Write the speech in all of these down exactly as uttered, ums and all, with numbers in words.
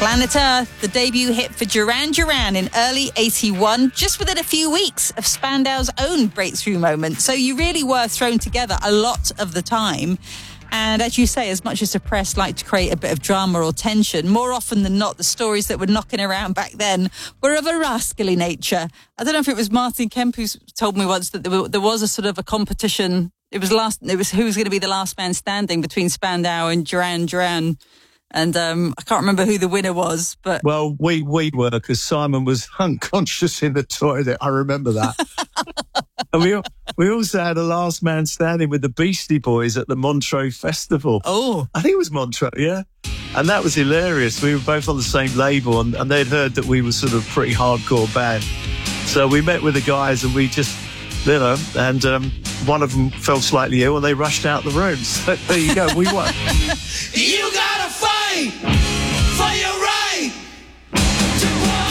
Planet Earth, the debut hit for Duran Duran in early eighty-one, just within a few weeks of Spandau's own breakthrough moment. So you really were thrown together a lot of the time. And as you say, as much as the press like to create a bit of drama or tension, more often than not, the stories that were knocking around back then were of a rascally nature. I don't know if it was Martin Kemp who told me once that there, were, there was a sort of a competition. It was last. It was who was going to be the last man standing between Spandau and Duran Duran. And um, I can't remember who the winner was, but... Well, we, we were, because Simon was unconscious in the toilet. I remember that. And we we also had a last man standing with the Beastie Boys at the Montreux Festival. Oh. I think it was Montreux, yeah. And that was hilarious. We were both on the same label, and, and they'd heard that we were sort of a pretty hardcore band. So we met with the guys, and we just, you know, and um, one of them fell slightly ill, and they rushed out the room. So there you go, we won. You gotta fight for your right to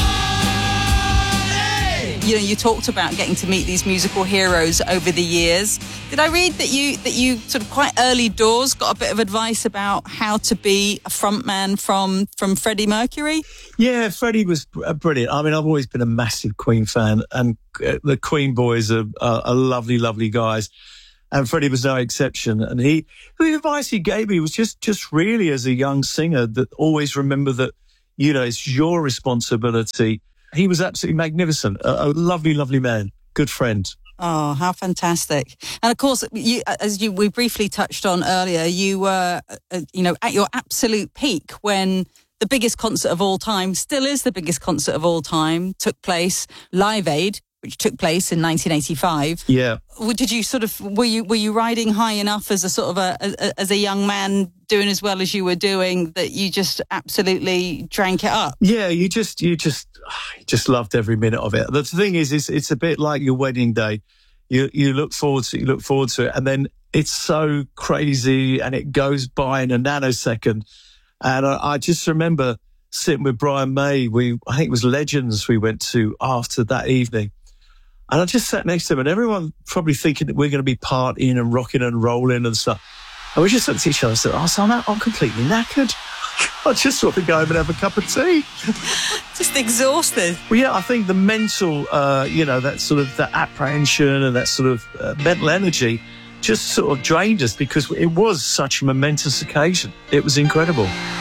party. You know, you talked about getting to meet these musical heroes over the years. Did I read that you that you sort of quite early doors got a bit of advice about how to be a frontman from from Freddie Mercury? Yeah, Freddie was brilliant. I mean, I've always been a massive Queen fan, and the Queen boys are, are, are lovely, lovely guys. And Freddie was no exception. And he, the advice he gave me was just, just really as a young singer, that always remember that, you know, it's your responsibility. He was absolutely magnificent. A, a lovely, lovely man. Good friend. Oh, how fantastic. And of course, you, as you we briefly touched on earlier, you were, uh, you know, at your absolute peak when the biggest concert of all time, still is the biggest concert of all time, took place, Live Aid, which took place in nineteen eighty-five. Yeah. Did you sort of, were you were you riding high enough as a sort of a, a as a young man doing as well as you were doing that you just absolutely drank it up? Yeah, you just, you just, you just loved every minute of it. The thing is, it's, it's a bit like your wedding day. You, you look forward to it, you look forward to it, and then it's so crazy and it goes by in a nanosecond. And I, I just remember sitting with Brian May. We, I think it was Legends we went to after that evening. And I just sat next to him, and everyone probably thinking that we're going to be partying and rocking and rolling and stuff. And we just looked at each other and said, oh, so I'm, I'm completely knackered. I just want to go home and have a cup of tea. Just exhausted. Well, yeah, I think the mental, uh, you know, that sort of that apprehension and that sort of uh, mental energy just sort of drained us, because it was such a momentous occasion. It was incredible.